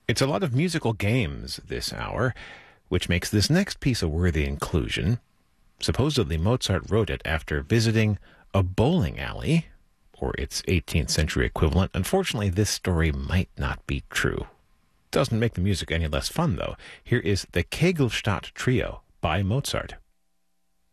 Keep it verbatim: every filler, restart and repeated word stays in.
It's a lot of musical games this hour, which makes this next piece a worthy inclusion. Supposedly Mozart wrote it after visiting a bowling alley, or its eighteenth century equivalent. Unfortunately, this story might not be true. Doesn't make the music any less fun, though. Here is the Kegelstadt Trio by Mozart.